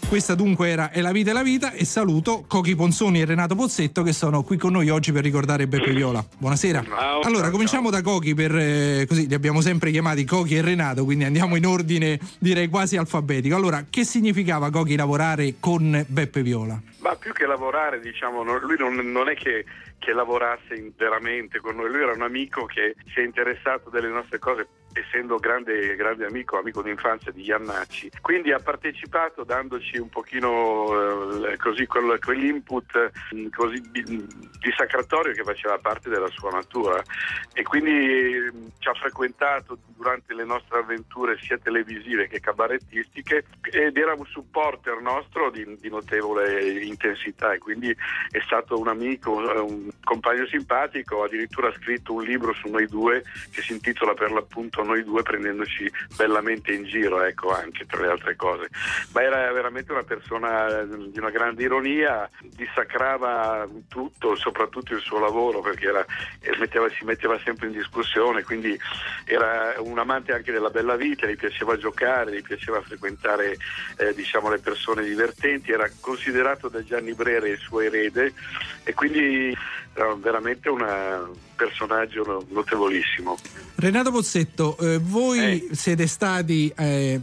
Questa dunque era È la vita e la vita, e saluto Cochi Ponzoni e Renato Pozzetto che sono qui con noi oggi per ricordare Beppe Viola. Buonasera. Allora, cominciamo da Cochi, per così li abbiamo sempre chiamati Cochi e Renato, quindi andiamo in ordine, direi quasi alfabetico. Allora, che significava, Cochi, lavorare con Beppe Viola? Ma più che lavorare, diciamo, lui non è che lavorasse veramente con noi, lui era un amico che si è interessato delle nostre cose, essendo grande amico d'infanzia di Iannacci, quindi ha partecipato dandoci un pochino così quell'input così dissacratorio che faceva parte della sua natura, e quindi ci ha frequentato durante le nostre avventure sia televisive che cabarettistiche, ed era un supporter nostro di notevole intensità, e quindi è stato un amico, un compagno simpatico. Addirittura ha scritto un libro su noi due che si intitola per l'appunto Noi due, prendendoci bellamente in giro, ecco, anche tra le altre cose. Ma era veramente una persona di una grande ironia, dissacrava tutto, soprattutto il suo lavoro, perché si metteva sempre in discussione, quindi era un amante anche della bella vita, gli piaceva giocare, gli piaceva frequentare diciamo le persone divertenti, era considerato da Gianni Brera il suo erede, e quindi era veramente un personaggio notevolissimo. Renato Pozzetto, voi siete stati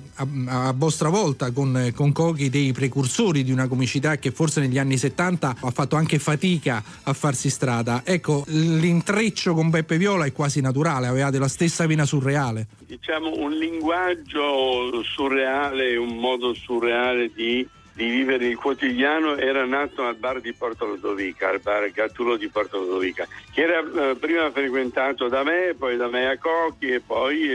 a vostra volta con Cochi dei precursori di una comicità che forse negli anni 70 ha fatto anche fatica a farsi strada. Ecco, l'intreccio con Beppe Viola è quasi naturale, avevate la stessa vena surreale. Diciamo un linguaggio surreale, un modo surreale di vivere il quotidiano. Era nato al bar di Porto Ludovica, al bar Gattulo di Porto Ludovica, che era prima frequentato da me, poi da me a Cochi, e poi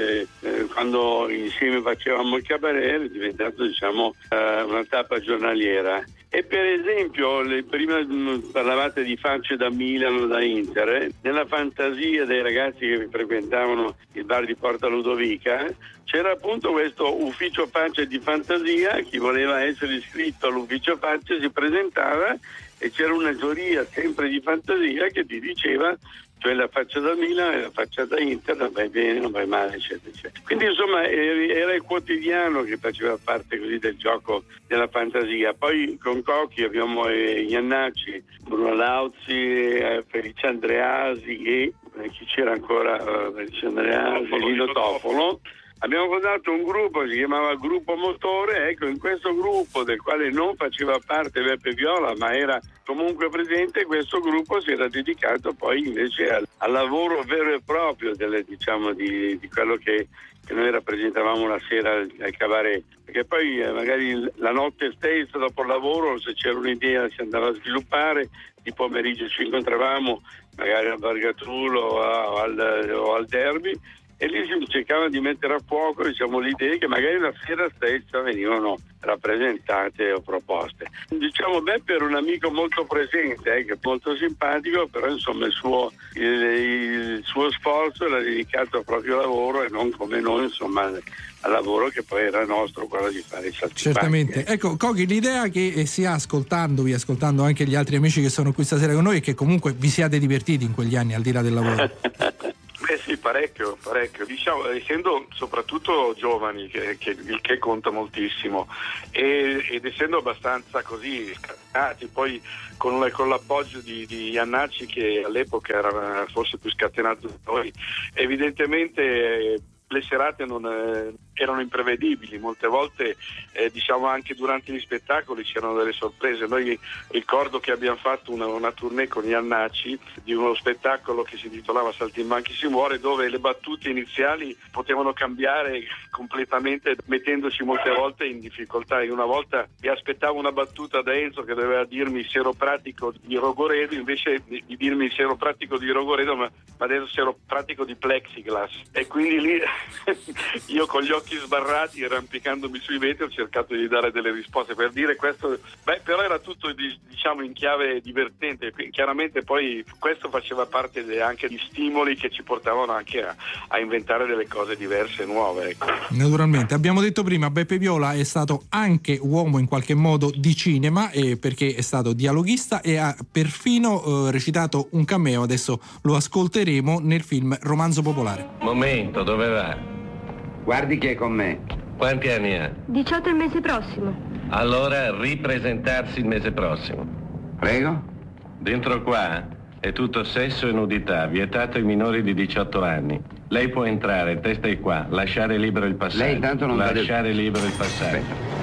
quando insieme facevamo il cabaret è diventato, diciamo, una tappa giornaliera. E per esempio, prima parlavate di Facce da Milano, da Inter, nella fantasia dei ragazzi che frequentavano il bar di Porta Ludovica c'era appunto questo ufficio facce di fantasia. Chi voleva essere iscritto all'ufficio facce si presentava e c'era una giuria sempre di fantasia che ti diceva, cioè la faccia da Milano e la faccia da Inter, non vai bene, non vai male, eccetera, eccetera. Quindi insomma era il quotidiano che faceva parte così del gioco della fantasia. Poi con Cochi abbiamo Iannacci, Bruno Lauzi, Felice Andreasi e chi c'era ancora? Felice Andreasi, Lino Tofolo. Abbiamo fondato un gruppo che si chiamava Gruppo Motore. Ecco, in questo gruppo, del quale non faceva parte Beppe Viola, ma era comunque presente, questo gruppo si era dedicato poi invece al lavoro vero e proprio di quello che noi rappresentavamo la sera al cabaret, perché poi magari la notte stessa dopo il lavoro, se c'era un'idea, si andava a sviluppare. Di pomeriggio ci incontravamo magari al Bar Gattulo o al Derby, e lì si cercava di mettere a fuoco, diciamo, le idee che magari la sera stessa venivano rappresentate o proposte. Diciamo, Beppe era un amico molto presente, molto simpatico, però insomma il suo sforzo era dedicato al proprio lavoro e non come noi, insomma, al lavoro che poi era nostro, quello di fare i saltimbanchi. Certamente. Ecco, Cochi, l'idea che si ha ascoltando anche gli altri amici che sono qui stasera con noi è che comunque vi siate divertiti in quegli anni al di là del lavoro. Sì, parecchio. Diciamo, essendo soprattutto giovani, che conta moltissimo, ed essendo abbastanza così scatenati, poi con l'appoggio di Iannacci, che all'epoca era forse più scatenato di noi, evidentemente le serate erano imprevedibili. Molte volte diciamo anche durante gli spettacoli c'erano delle sorprese. Noi ricordo che abbiamo fatto una tournée con Iannacci di uno spettacolo che si intitolava Saltimbanchi si muore, dove le battute iniziali potevano cambiare completamente, mettendoci molte volte in difficoltà. Una volta mi aspettavo una battuta da Enzo che doveva dirmi seropratico di Rogoredo, invece di dirmi seropratico di Rogoredo ma adesso seropratico di plexiglass, e quindi lì io con gli occhi sbarrati, arrampicandomi sui vetri, ho cercato di dare delle risposte per dire questo. Però era tutto diciamo in chiave divertente. Chiaramente poi questo faceva parte anche di stimoli che ci portavano anche a inventare delle cose diverse e nuove, ecco. Naturalmente. Abbiamo detto prima, Beppe Viola è stato anche uomo in qualche modo di cinema, perché è stato dialoghista e ha perfino recitato un cameo, adesso lo ascolteremo, nel film Romanzo Popolare. Momento, dove va? Guardi chi è con me. Quanti anni ha? 18 il mese prossimo. Allora ripresentarsi il mese prossimo. Prego? Dentro qua è tutto sesso e nudità, vietato ai minori di 18 anni. Lei può entrare, testa è qua, lasciare libero il passaggio. Lei tanto non lasciare libero il passaggio. Aspetta.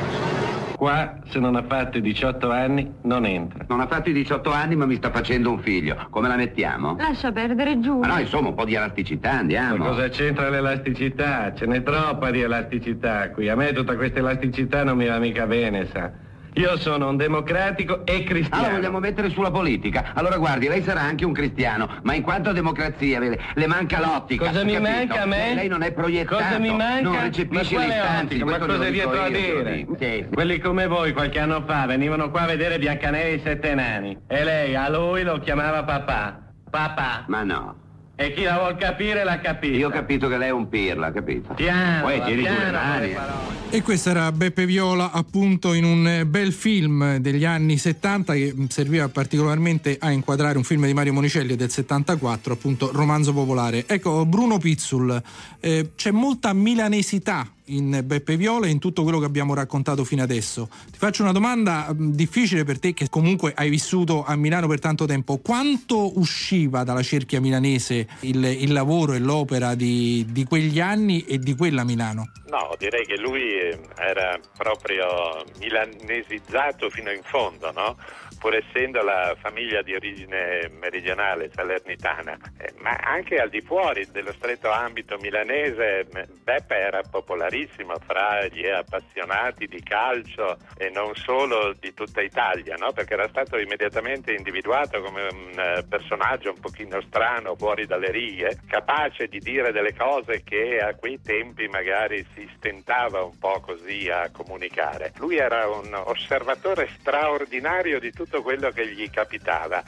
Qua, se non ha fatto 18 anni, non entra. Non ha fatto i 18 anni, ma mi sta facendo un figlio. Come la mettiamo? Lascia perdere, giù. Ma no, insomma, un po' di elasticità, andiamo. Ma cosa c'entra l'elasticità? Ce n'è troppa di elasticità qui. A me tutta questa elasticità non mi va mica bene, sa. Io sono un democratico e cristiano. Allora vogliamo mettere sulla politica. Allora guardi, lei sarà anche un cristiano, ma in quanto a democrazia, vede, le manca l'ottica. Cosa mi capito? manca a me? Lei non è proiettato. Cosa mi manca? Non recepisce ma le istanze. ma cosa è dietro a dire? Sì. Quelli come voi qualche anno fa venivano qua a vedere Biancaneve e i 7 nani. E lei a lui lo chiamava papà. Papà. Ma no. E chi la vuol capire l'ha capito. Io ho capito che lei è un pirla, capito? Piano, poi tiri giù le mani. E questo era Beppe Viola, appunto, in un bel film degli anni 70 che serviva particolarmente a inquadrare un film di Mario Monicelli del 74, appunto Romanzo Popolare. Ecco, Bruno Pizzul, c'è molta milanesità in Beppe Viola e in tutto quello che abbiamo raccontato fino adesso. Ti faccio una domanda difficile per te, che comunque hai vissuto a Milano per tanto tempo. Quanto usciva dalla cerchia milanese il lavoro e l'opera di quegli anni e di quella Milano? No, direi che lui era proprio milanesizzato fino in fondo, no? Pur essendo la famiglia di origine meridionale, salernitana, ma anche al di fuori dello stretto ambito milanese, Beppe era popolarissimo fra gli appassionati di calcio e non solo di tutta Italia, no? Perché era stato immediatamente individuato come un personaggio un pochino strano, fuori dalle righe, capace di dire delle cose che a quei tempi magari si stentava un po' così a comunicare. Lui era un osservatore straordinario di tutto quello che gli capitava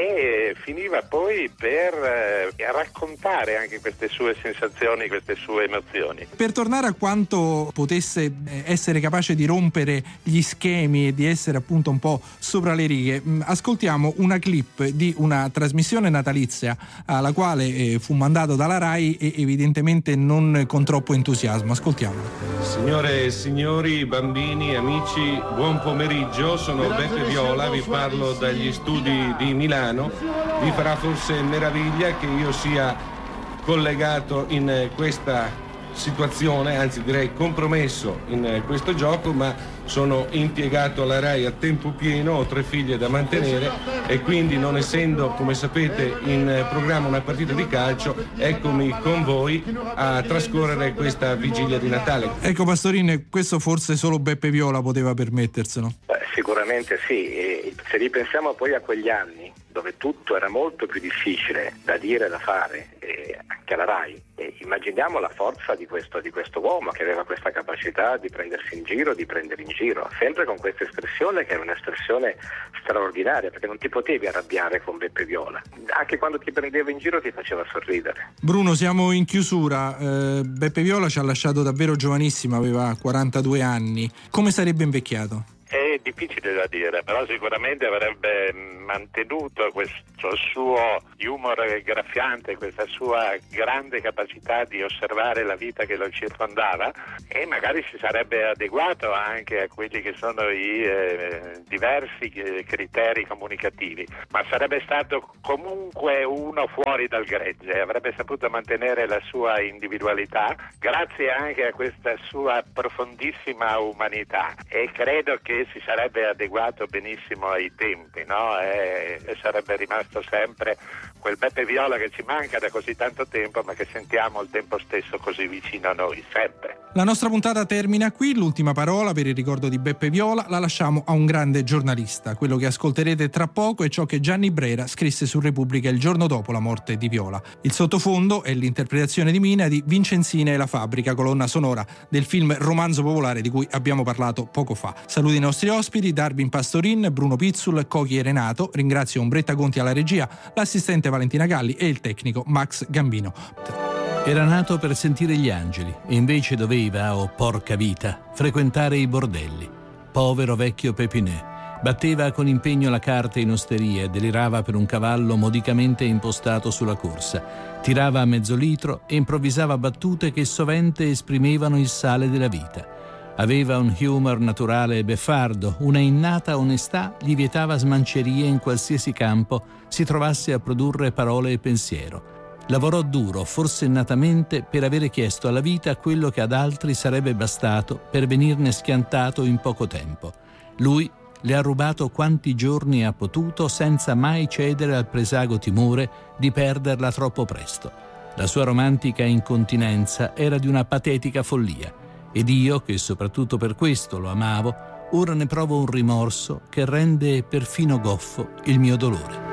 e finiva poi per raccontare anche queste sue sensazioni, queste sue emozioni. Per tornare a quanto potesse essere capace di rompere gli schemi e di essere appunto un po' sopra le righe, ascoltiamo una clip di una trasmissione natalizia alla quale fu mandato dalla Rai e evidentemente non con troppo entusiasmo. Ascoltiamo. Signore e signori, bambini, amici, buon pomeriggio, sono Beppe Viola, vi parlo dagli studi di Milano. Vi farà forse meraviglia che io sia collegato in questa situazione, anzi direi compromesso in questo gioco, ma sono impiegato alla Rai a tempo pieno, ho 3 figlie da mantenere e quindi, non essendo, come sapete, in programma una partita di calcio, eccomi con voi a trascorrere questa vigilia di Natale. Ecco Pastorin, questo forse solo Beppe Viola poteva permetterselo. Sicuramente sì, e se ripensiamo poi a quegli anni dove tutto era molto più difficile da dire e da fare, anche alla Rai, immaginiamo la forza di questo uomo che aveva questa capacità di prendersi in giro, di prendere in giro, sempre con questa espressione che è un'espressione straordinaria, perché non ti potevi arrabbiare con Beppe Viola, anche quando ti prendeva in giro ti faceva sorridere. Bruno, siamo in chiusura. Beppe Viola ci ha lasciato davvero giovanissimo, aveva 42 anni. Come sarebbe invecchiato? È difficile da dire, però sicuramente avrebbe mantenuto questo suo humor graffiante, questa sua grande capacità di osservare la vita che lo circondava e magari si sarebbe adeguato anche a quelli che sono i diversi criteri comunicativi, ma sarebbe stato comunque uno fuori dal gregge, avrebbe saputo mantenere la sua individualità grazie anche a questa sua profondissima umanità e credo che si sarebbe adeguato benissimo ai tempi, no? E sarebbe rimasto sempre quel Beppe Viola che ci manca da così tanto tempo, ma che sentiamo al tempo stesso così vicino a noi, sempre. La nostra puntata termina qui. L'ultima parola per il ricordo di Beppe Viola la lasciamo a un grande giornalista. Quello che ascolterete tra poco è ciò che Gianni Brera scrisse su Repubblica il giorno dopo la morte di Viola. Il sottofondo è l'interpretazione di Mina di Vincenzina e la fabbrica, colonna sonora del film Romanzo Popolare di cui abbiamo parlato poco fa. Saluti i nostri ospiti, Darwin Pastorin, Bruno Pizzul, Cochi e Renato. Ringrazio Ombretta Conti alla regia, l'assistente Valentina Galli e il tecnico Max Gambino. Era nato per sentire gli angeli e invece doveva, oh porca vita, frequentare i bordelli. Povero vecchio Pepinet. Batteva con impegno la carta in osteria e delirava per un cavallo modicamente impostato sulla corsa. Tirava a mezzo litro e improvvisava battute che sovente esprimevano il sale della vita. Aveva un humor naturale e beffardo, una innata onestà gli vietava smancerie in qualsiasi campo si trovasse a produrre parole e pensiero. Lavorò duro, forsennatamente, per avere chiesto alla vita quello che ad altri sarebbe bastato per venirne schiantato in poco tempo. Lui le ha rubato quanti giorni ha potuto senza mai cedere al presago timore di perderla troppo presto. La sua romantica incontinenza era di una patetica follia ed io, che soprattutto per questo lo amavo, ora ne provo un rimorso che rende perfino goffo il mio dolore.